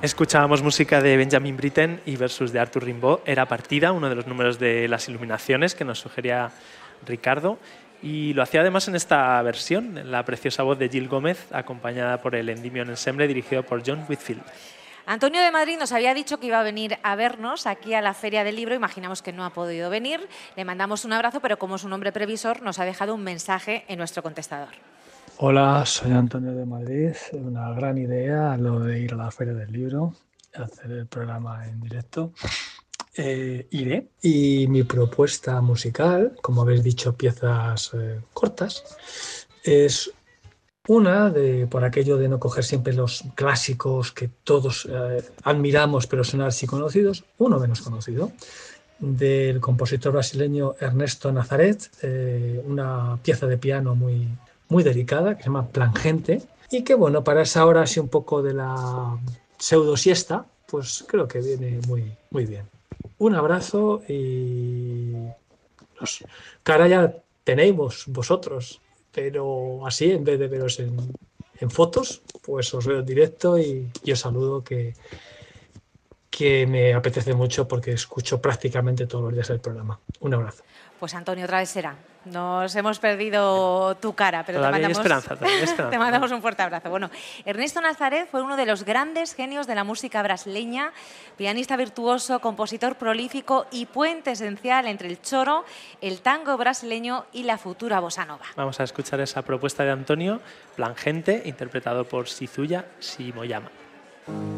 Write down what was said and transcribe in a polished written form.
Escuchábamos música de Benjamin Britten y Versus de Arthur Rimbaud. Era Partida, uno de los números de Las Iluminaciones que nos sugería Ricardo. Y lo hacía además en esta versión, en la preciosa voz de Gil Gómez, acompañada por el Endymion Ensemble dirigido por John Whitfield. Antonio de Madrid nos había dicho que iba a venir a vernos aquí a la Feria del Libro. Imaginamos que no ha podido venir. Le mandamos un abrazo, pero como es un hombre previsor, nos ha dejado un mensaje en nuestro contestador. Hola, soy Antonio de Madrid. Una gran idea lo de ir a la Feria del Libro, hacer el programa en directo. Iré. Y mi propuesta musical, como habéis dicho, piezas cortas, es una por aquello de no coger siempre los clásicos que todos admiramos, pero son así conocidos, uno menos conocido, del compositor brasileño Ernesto Nazareth, una pieza de piano muy delicada que se llama Plangente y que, bueno, para esa hora así un poco de la pseudo siesta, pues creo que viene muy bien. Un abrazo y cara ya tenéis vosotros, pero así en vez de veros en fotos, pues os veo en directo y os saludo que me apetece mucho porque escucho prácticamente todos los días el programa. Un abrazo. Pues Antonio, otra vez será. Nos hemos perdido tu cara, pero todavía hay esperanza. Te mandamos un fuerte abrazo. Bueno, Ernesto Nazareth fue uno de los grandes genios de la música brasileña, pianista virtuoso, compositor prolífico y puente esencial entre el choro, el tango brasileño y la futura bossa nova. Vamos a escuchar esa propuesta de Antonio, Plangente, interpretado por Shizuya Shimoyama.